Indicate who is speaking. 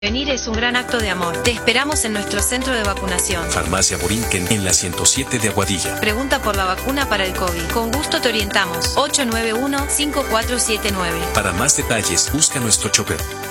Speaker 1: Venir es un gran acto de amor. Te esperamos en nuestro centro de vacunación.
Speaker 2: Farmacia Borinquen en la 107 de Aguadilla.
Speaker 1: Pregunta por la vacuna para el COVID. Con gusto te orientamos. 891-5479.
Speaker 2: Para más detalles, busca nuestro chofer.